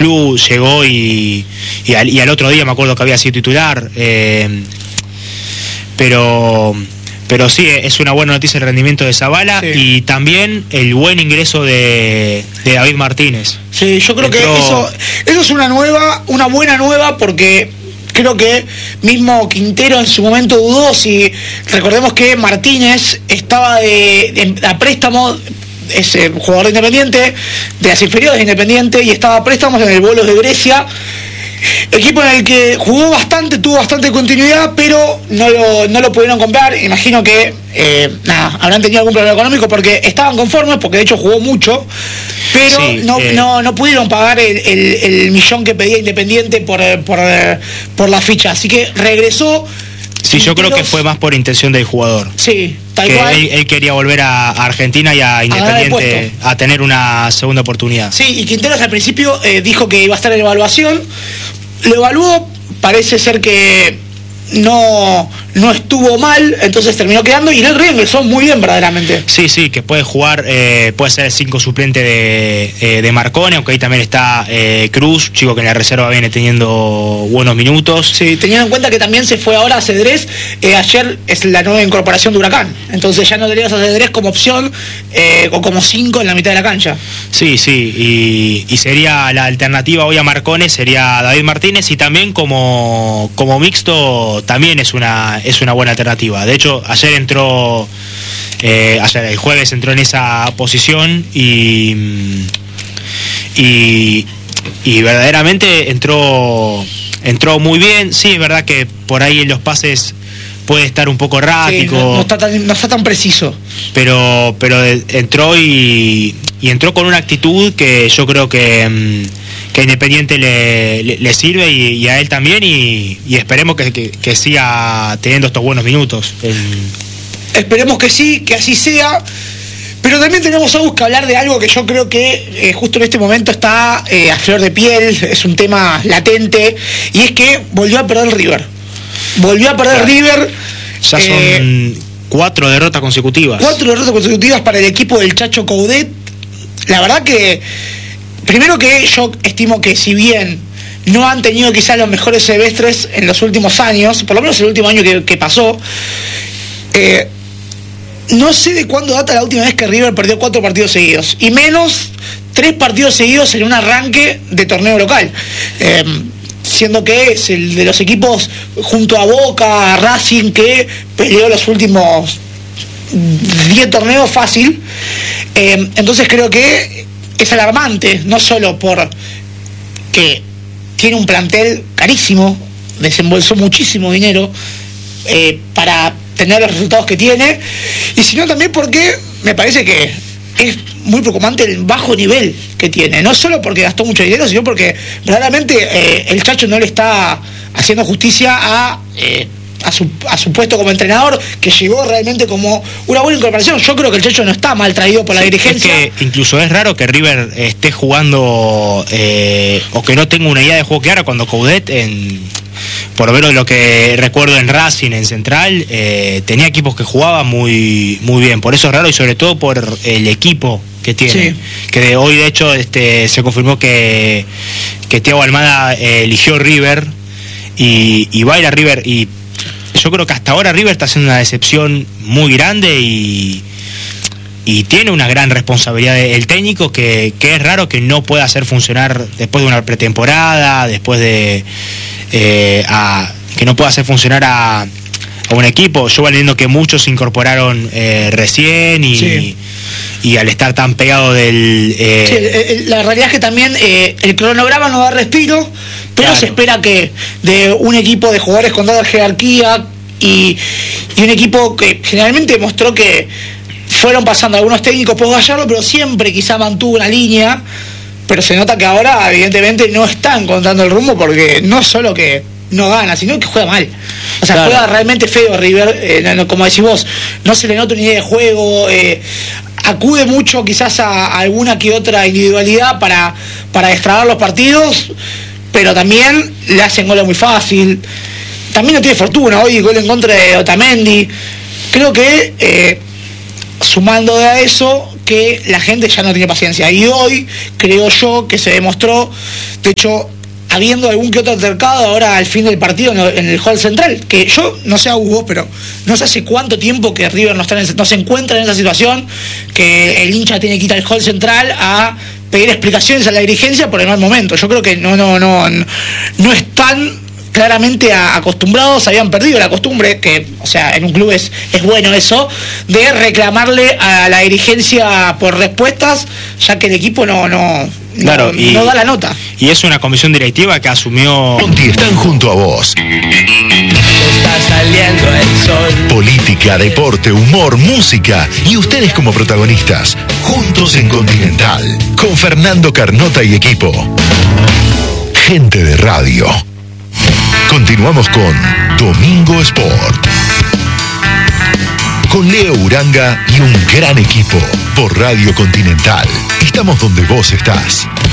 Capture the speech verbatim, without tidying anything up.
club, llegó y, y, al, y al otro día me acuerdo que había sido titular. Eh, pero... Pero sí, es una buena noticia el rendimiento de Zabala, sí. Y también el buen ingreso de, de David Martínez. Sí, yo creo Entró... que eso, eso es una nueva, una buena nueva, porque creo que mismo Quintero en su momento dudó. Si recordemos que Martínez estaba de, de a préstamo, es el jugador de Independiente, de las inferiores de Independiente, y estaba a préstamos en el Bolos de Grecia. Equipo en el que jugó bastante, tuvo bastante continuidad, pero no lo, no lo pudieron comprar. Imagino que eh, nada, habrán tenido algún problema económico, porque estaban conformes, porque de hecho jugó mucho, pero sí, no, eh... no, no pudieron pagar el, el, el millón que pedía Independiente por, por, por la ficha. Así que regresó. Sí, yo creo que fue más por intención del jugador. Sí, tal que cual. Él, él quería volver a Argentina y a Independiente a, a tener una segunda oportunidad. Sí, y Quinteros al principio eh, dijo que iba a estar en evaluación. Lo evaluó, parece ser que no, no estuvo mal, entonces terminó quedando, y él regresó muy bien verdaderamente. Sí, sí, que puede jugar, eh, puede ser el cinco suplente de, eh, de Marcone, aunque ahí también está eh, Cruz, chico que en la reserva viene teniendo buenos minutos. Sí, teniendo en cuenta que también se fue ahora a Cedrés, eh, ayer es la nueva incorporación de Huracán, entonces ya no tenías a Cedrés como opción, eh, o como cinco en la mitad de la cancha. Sí, sí, y, y sería la alternativa hoy a Marcone, sería David Martínez, y también como, como mixto también es una es una buena alternativa. De hecho, ayer entró, eh, ayer el jueves entró en esa posición y, y, y verdaderamente entró entró muy bien. Sí, es verdad que por ahí en los pases puede estar un poco errático. Sí, no, no, está tan, no está tan preciso. Pero, pero entró y, y entró con una actitud que yo creo que... que Independiente le, le, le sirve y, y a él también, y, y esperemos que, que, que siga teniendo estos buenos minutos. El... Esperemos que sí, que así sea, pero también tenemos que hablar de algo que yo creo que eh, justo en este momento está eh, a flor de piel, es un tema latente, y es que volvió a perder River. Volvió a perder claro. River. Ya son eh, cuatro derrotas consecutivas. Cuatro derrotas consecutivas para el equipo del Chacho Coudet. La verdad que... Primero que yo estimo que si bien no han tenido quizás los mejores semestres en los últimos años, por lo menos el último año que, que pasó, eh, no sé de cuándo data la última vez que River perdió cuatro partidos seguidos, y menos tres partidos seguidos en un arranque de torneo local, eh, siendo que es el de los equipos junto a Boca, a Racing, que peleó los últimos diez torneos fácil. Eh, entonces creo que es alarmante, no solo por que tiene un plantel carísimo, desembolsó muchísimo dinero eh, para tener los resultados que tiene, y sino también porque me parece que es muy preocupante el bajo nivel que tiene, no solo porque gastó mucho dinero, sino porque verdaderamente eh, el Chacho no le está haciendo justicia a... Eh, A su, a su puesto como entrenador, que llegó realmente como una buena incorporación. Yo creo que el Chacho no está mal traído por la sí, dirigencia. Es que incluso es raro que River esté jugando eh, o que no tenga una idea de juego clara, cuando Coudet, en, por lo menos lo que recuerdo en Racing, en Central, eh, tenía equipos que jugaban muy, muy bien. Por eso es raro, y sobre todo por el equipo que tiene. Sí. Que de hoy de hecho este, se confirmó que, que Thiago Almada eh, eligió River y, y va a ir a River, y yo creo que hasta ahora River está haciendo una decepción muy grande, y, y tiene una gran responsabilidad el técnico, que, que es raro que no pueda hacer funcionar después de una pretemporada, después de eh, a, que no pueda hacer funcionar a, a un equipo. Yo voy leyendo que muchos se incorporaron eh, recién y, sí. y al estar tan pegado del... Eh... Sí, la realidad es que también eh, el cronograma no da respiro, pero claro, se espera que de un equipo de jugadores con tanta jerarquía y, y un equipo que generalmente mostró que fueron pasando algunos técnicos por Gallardo, pero siempre quizá mantuvo una línea, pero se nota que ahora evidentemente no está encontrando el rumbo, porque no solo que no gana, sino que juega mal. O sea, claro, juega realmente feo River, eh, como decís vos, no se le nota una idea de juego, eh, acude mucho quizás a, a alguna que otra individualidad para, para destrabar los partidos, pero también le hacen goles muy fácil. También no tiene fortuna, hoy gol en contra de Otamendi. Creo que, eh, sumando a eso, que la gente ya no tiene paciencia. Y hoy creo yo que se demostró, de hecho, habiendo algún que otro altercado ahora al fin del partido en el hall central, que yo no sé a Hugo, pero no sé hace cuánto tiempo que River no, está en, no se encuentra en esa situación, que el hincha tiene que ir al hall central a pedir explicaciones a la dirigencia por el mal momento. Yo creo que no, no, no, no, no están claramente acostumbrados, habían perdido la costumbre, que, o sea, en un club es, es bueno eso, de reclamarle a la dirigencia por respuestas, ya que el equipo no, no, claro, no, y, no da la nota. Y es una comisión directiva que asumió... Conti están junto a vos. Está saliendo el sol. Política, deporte, humor, música y ustedes como protagonistas, juntos en Continental, con Fernando Carnota y equipo. Gente de radio. Continuamos con Domingo Sport. Con Leo Uranga y un gran equipo por Radio Continental. Estamos donde vos estás.